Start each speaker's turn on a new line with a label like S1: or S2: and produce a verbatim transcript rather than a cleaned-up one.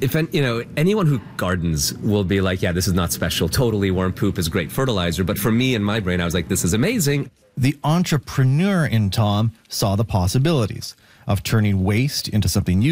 S1: if you know anyone who gardens will be like, yeah, this is not special. Totally, worm poop is great fertilizer. But for me, in my brain, I was like, this is amazing.
S2: The entrepreneur in Tom saw the possibilities of turning waste into something